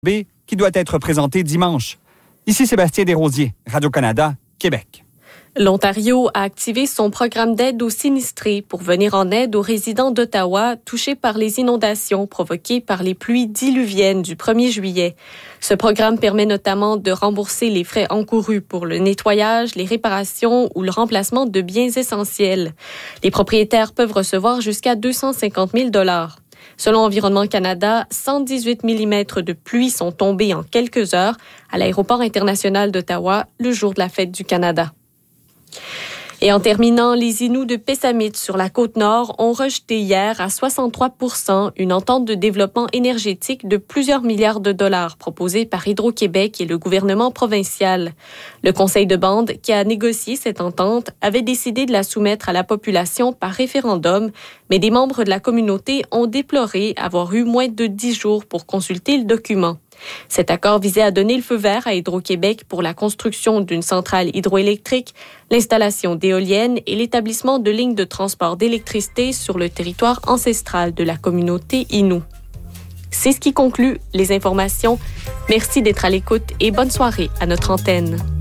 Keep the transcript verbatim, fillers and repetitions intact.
B qui doit être présenté dimanche. Ici Sébastien Desrosiers, Radio-Canada, Québec. L'Ontario a activé son programme d'aide aux sinistrés pour venir en aide aux résidents d'Ottawa touchés par les inondations provoquées par les pluies diluviennes du premier juillet. Ce programme permet notamment de rembourser les frais encourus pour le nettoyage, les réparations ou le remplacement de biens essentiels. Les propriétaires peuvent recevoir jusqu'à deux cent cinquante mille dollars. Selon Environnement Canada, cent dix-huit millimètres de pluie sont tombés en quelques heures à l'aéroport international d'Ottawa le jour de la fête du Canada. Et en terminant, les Inuits de Pessamit sur la Côte-Nord ont rejeté hier à soixante-trois pour cent une entente de développement énergétique de plusieurs milliards de dollars proposée par Hydro-Québec et le gouvernement provincial. Le conseil de bande qui a négocié cette entente avait décidé de la soumettre à la population par référendum, mais des membres de la communauté ont déploré avoir eu moins de dix jours pour consulter le document. Cet accord visait à donner le feu vert à Hydro-Québec pour la construction d'une centrale hydroélectrique, l'installation d'éoliennes et l'établissement de lignes de transport d'électricité sur le territoire ancestral de la communauté Innu. C'est ce qui conclut les informations. Merci d'être à l'écoute et bonne soirée à notre antenne.